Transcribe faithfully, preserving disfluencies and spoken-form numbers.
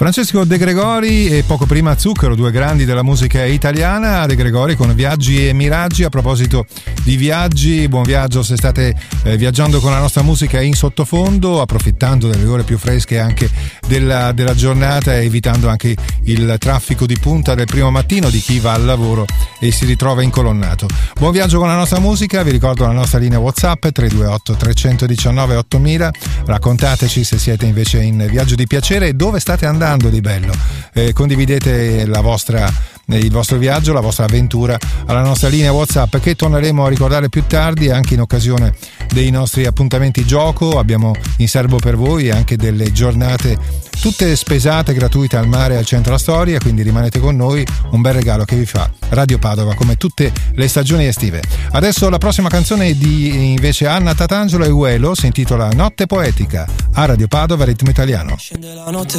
Francesco De Gregori e poco prima Zucchero, due grandi della musica italiana. De Gregori con Viaggi e Miraggi. A proposito di viaggi, buon viaggio se state eh, viaggiando con la nostra musica in sottofondo, approfittando delle ore più fresche anche della, della giornata, evitando anche il traffico di punta del primo mattino di chi va al lavoro e si ritrova incolonnato. Buon viaggio con la nostra musica. Vi ricordo la nostra linea WhatsApp tre due otto tre uno nove ottomila. Raccontateci se siete invece in viaggio di piacere e dove state andando di bello. Eh, condividete la vostra, il vostro viaggio, la vostra avventura alla nostra linea WhatsApp, che torneremo a ricordare più tardi anche in occasione dei nostri appuntamenti gioco. Abbiamo in serbo per voi anche delle giornate tutte spesate, gratuite al mare al centro della storia, quindi rimanete con noi, un bel regalo che vi fa Radio Padova come tutte le stagioni estive. Adesso la prossima canzone è di invece Anna Tatangelo e Uelo, si intitola Notte Poetica, a Radio Padova Ritmo Italiano. Scende la notte